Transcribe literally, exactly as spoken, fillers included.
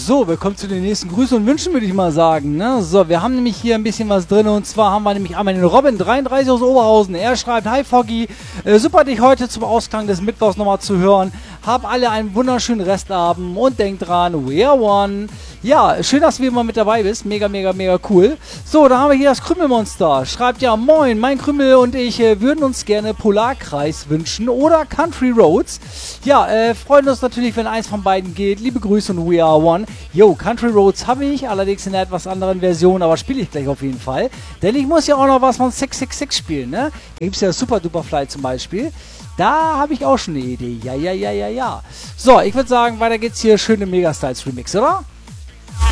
So, willkommen zu den nächsten Grüßen und Wünschen, würde ich mal sagen. Ne? So, wir haben nämlich hier ein bisschen was drin und zwar haben wir nämlich einmal den Robin dreiunddreißig aus Oberhausen. Er schreibt: Hi Foggy, äh, super dich heute zum Ausklang des Mittwochs nochmal zu hören. Hab alle einen wunderschönen Restabend und denkt dran, we are one. Ja, schön, dass du wieder mal mit dabei bist. Mega, mega, mega cool. So, da haben wir hier das Krümelmonster. Schreibt ja: Moin, mein Krümel und ich äh, würden uns gerne Polarkreis wünschen oder Country Roads. Ja, äh, freuen uns natürlich, wenn eins von beiden geht. Liebe Grüße und we are one. Yo, Country Roads habe ich, allerdings in einer etwas anderen Version, aber spiele ich gleich auf jeden Fall. Denn ich muss ja auch noch was von sechs sechs sechs spielen, ne? Da gibt es ja Super Duper Fly zum Beispiel. Da habe ich auch schon eine Idee. Ja, ja, ja, ja, ja. So, ich würde sagen, weiter geht's hier. Schöne Megastyles Remix, oder?